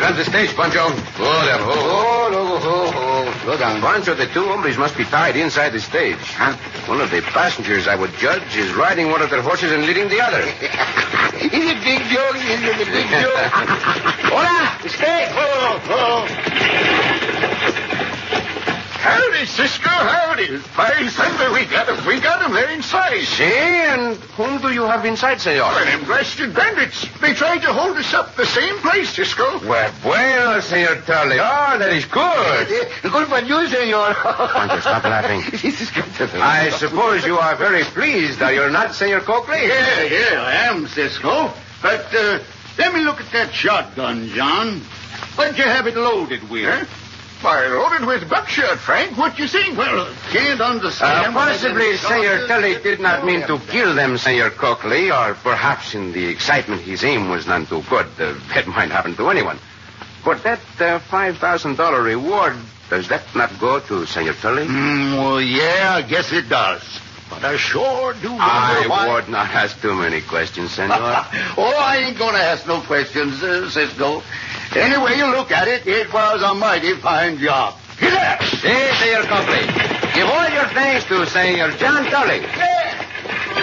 comes the stage, Pancho. Look on. Pancho, the two hombres must be tied inside the stage. Huh? One of the passengers, I would judge, is riding one of their horses and leading the other. Is it big joke? Is it a big joke? Hola, the stage. Howdy, Cisco, howdy. Fine thunder, we got him there inside. See, and whom do you have inside, senor? Well, them blasted bandits. They tried to hold us up the same place, Cisco. Well, senor Tully. Oh, that is good. Good for you, senor. Pancho, stop laughing. This is good. I suppose you are very pleased, are you not, Senor Coakley? Yeah, I am, Cisco. But, let me look at that shotgun, John. What'd you have it loaded with? Huh? Why, loaded with buckshot, Frank. What you think? Well, can't understand. Possibly Senor Tully did not mean to kill them, Senor Coakley, or perhaps in the excitement his aim was none too good. That might happen to anyone. But that $5,000 reward, does that not go to Senor Tully? Well, yeah, I guess it does. But I sure do wonder I why... would not ask too many questions, senor. I ain't gonna ask no questions, Cisco. Any way you look at it, it was a mighty fine job. Get up! Si, Senor Coakley. Give all your thanks to Senor John Tully.